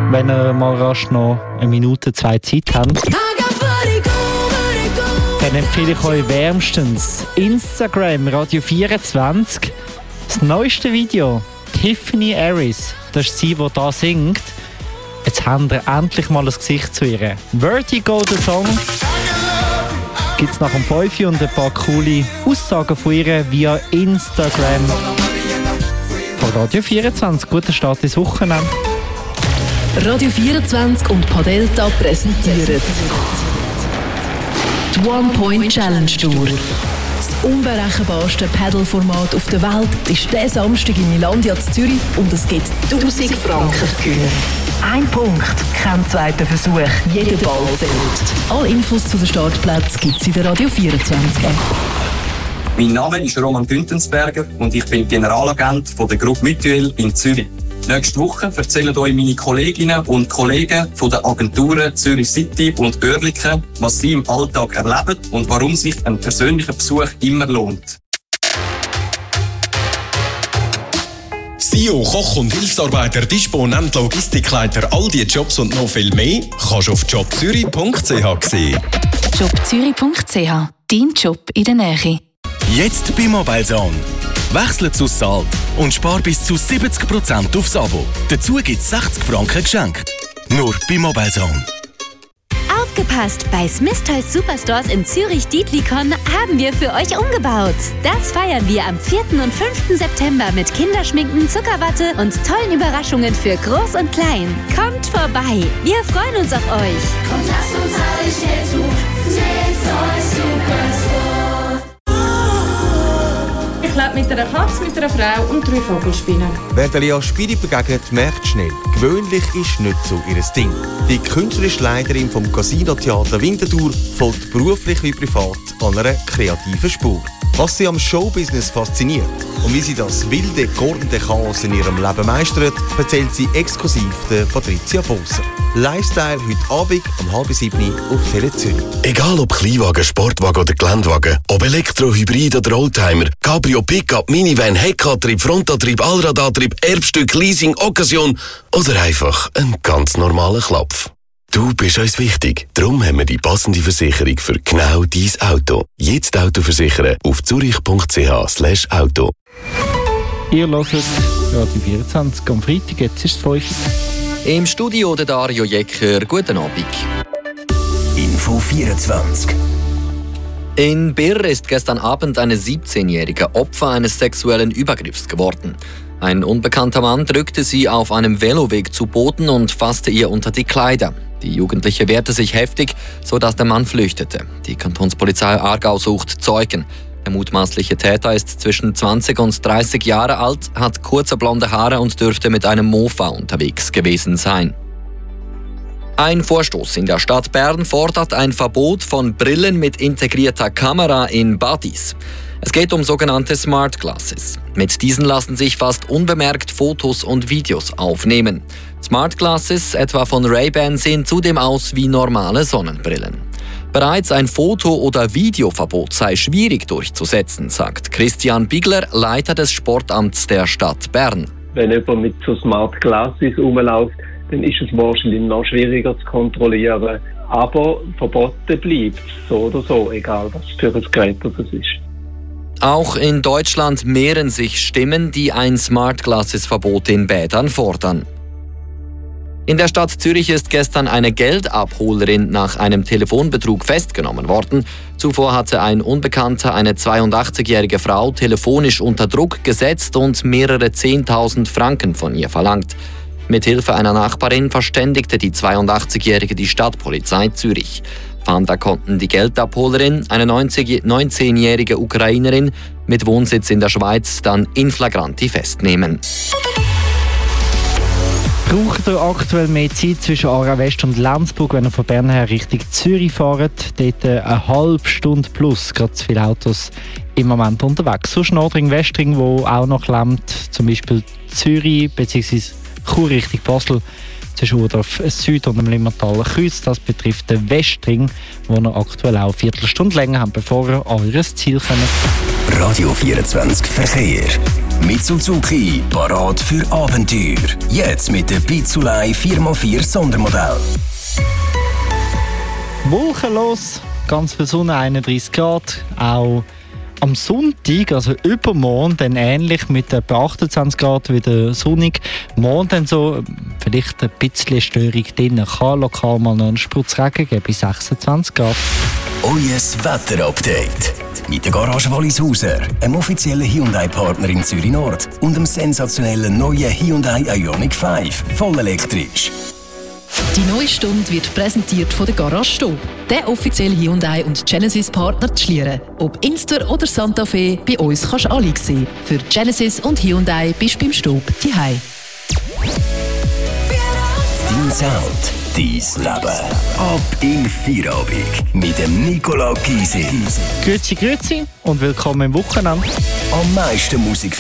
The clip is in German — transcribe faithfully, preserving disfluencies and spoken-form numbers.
wenn ihr mal rasch noch eine Minute, zwei Zeit habt. Dann empfehle ich euch wärmstens Instagram Radio vierundzwanzig. Das neueste Video, Tiffany Harris, das ist sie, die da singt. Jetzt haben wir endlich mal ein Gesicht zu ihr. Vertigo, der Song, gibt es nach dem fünf und ein paar coole Aussagen von ihr via Instagram. Von Radio vierundzwanzig, guten Start ins Wochenende. Radio vierundzwanzig und Padelta präsentieren die One Point Challenge Tour. Das unberechenbarste Paddle-Format auf der Welt ist diesen Samstag in Milandia zu Zürich und es gibt tausend Franken zu gewinnen. Ein Punkt, kein zweiter Versuch, jeder Ball zählt. Alle Infos zu den Startplätzen gibt es in der Radio vierundzwanzig App. Mein Name ist Roman Güntensberger und ich bin Generalagent von der Gruppe Mutuelle in Zürich. Nächste Woche erzählen euch meine Kolleginnen und Kollegen von den Agenturen Zürich City und Oerlikon, was sie im Alltag erleben und warum sich ein persönlicher Besuch immer lohnt. C E O, Koch und Hilfsarbeiter, Disponent, Logistikleiter, all diese Jobs und noch viel mehr kannst du auf jobzürich punkt c h sehen. jobzürich punkt c h, dein Job in der Nähe. Jetzt bei Mobilezone. Wechsle zu Salt und spar bis zu siebzig Prozent aufs Abo. Dazu gibt es sechzig Franken geschenkt. Nur bei Mobilezone. Aufgepasst! Bei Smith Toys Superstores in Zürich-Dietlikon haben wir für euch umgebaut. Das feiern wir am vierten und fünften September mit Kinderschminken, Zuckerwatte und tollen Überraschungen für Groß und Klein. Kommt vorbei! Wir freuen uns auf euch! Kommt, lasst uns alle schnell zu Smith Toys Superstore. Ich lebe mit einer Katze, mit einer Frau und drei Vogelspinnen. Wer der Lea Spiri begegnet, merkt schnell, gewöhnlich ist nicht so ihr Ding. Die künstlerische Leiterin vom Casino Theater Winterthur folgt beruflich wie privat an einer kreativen Spur. Was sie am Showbusiness fasziniert und wie sie das wilde, geordnete Chaos in ihrem Leben meistert, erzählt sie exklusiv der Patricia Boser. Lifestyle heute Abend um halb sieben auf Tele Zürich. Egal ob Kleinwagen, Sportwagen oder Geländewagen, ob Elektro, Hybrid oder Oldtimer, Cabrio, Pickup, Minivan, Heckantrieb, Frontantrieb, Allradantrieb, Erbstück, Leasing, Occasion oder einfach ein ganz normaler Klapf. Du bist uns wichtig. Darum haben wir die passende Versicherung für genau dein Auto. Jetzt Auto versichern auf zurich punkt c h slash auto. Ihr hört Radio vierundzwanzig am Freitag, jetzt ist es fünf. Im Studio der Dario Jecker. Guten Abend. Info vierundzwanzig. In Birr ist gestern Abend eine siebzehnjährige Opfer eines sexuellen Übergriffs geworden. Ein unbekannter Mann drückte sie auf einem Veloweg zu Boden und fasste ihr unter die Kleider. Die Jugendliche wehrte sich heftig, sodass der Mann flüchtete. Die Kantonspolizei Aargau sucht Zeugen. Der mutmaßliche Täter ist zwischen zwanzig und dreißig Jahre alt, hat kurze blonde Haare und dürfte mit einem Mofa unterwegs gewesen sein. Ein Vorstoß in der Stadt Bern fordert ein Verbot von Brillen mit integrierter Kamera in Badis. Es geht um sogenannte Smart Glasses. Mit diesen lassen sich fast unbemerkt Fotos und Videos aufnehmen. Smart Glasses, etwa von Ray-Ban, sehen zudem aus wie normale Sonnenbrillen. Bereits ein Foto- oder Videoverbot sei schwierig durchzusetzen, sagt Christian Bigler, Leiter des Sportamts der Stadt Bern. Wenn jemand mit so Smart Glasses rumläuft, dann ist es wahrscheinlich noch schwieriger zu kontrollieren. Aber verboten bleibt so oder so, egal was für ein Gerät das ist. Auch in Deutschland mehren sich Stimmen, die ein Smart Glasses-Verbot in Bädern fordern. In der Stadt Zürich ist gestern eine Geldabholerin nach einem Telefonbetrug festgenommen worden. Zuvor hatte ein Unbekannter eine zweiundachtzigjährige Frau telefonisch unter Druck gesetzt und mehrere zehntausend Franken von ihr verlangt. Mithilfe einer Nachbarin verständigte die zweiundachtzigjährige die Stadtpolizei Zürich. Fahnder konnten die Geldabholerin, eine neunzehnjährige Ukrainerin mit Wohnsitz in der Schweiz, dann in flagranti festnehmen. Braucht ihr aktuell mehr Zeit zwischen Aarau West und Lenzburg, wenn ihr von Bern her Richtung Zürich fahrt? Dort eine halbe Stunde plus, gerade zu viele Autos im Moment unterwegs. Sonst Nordring, Westring, wo auch noch klemmt, zum Beispiel Zürich bzw. Chur Richtung Basel, zwischen Urdorf Süd und dem Limmertaler Kreuz. Das betrifft den Westring, wo ihr aktuell auch eine Viertelstunde länger habt, bevor ihr an eures Ziel kommt. Radio vierundzwanzig Verkehr. Mit Suzuki, parat für Abenteuer. Jetzt mit dem Pizzulei vier mal vier Sondermodell. Wolkenlos, ganz viel Sonne, einunddreißig Grad. Auch am Sonntag, also übermorgen, dann ähnlich mit etwa achtundzwanzig Grad wieder sonnig. Morgen dann so vielleicht ein bisschen Störung drin. Kann lokal mal noch einen Sprutz Regen geben, bei sechsundzwanzig Grad. Euer Wetterupdate. Mit der Garage Wallishauser, einem offiziellen Hyundai-Partner in Zürich Nord und dem sensationellen neuen Hyundai Ioniq fünf, voll elektrisch. Die neue Stunde wird präsentiert von der Garage Stub, der offizielle Hyundai und Genesis-Partner zu Schlieren. Ob Inster oder Santa Fe, bei uns kannst du alle sehen. Für Genesis und Hyundai bist du beim Stub daheim. Dein Sound, dein Leben. Ab in Feierabend mit dem Nicola Gysi. Grüezi, grüezi und willkommen im Wochenende. Am meisten Musik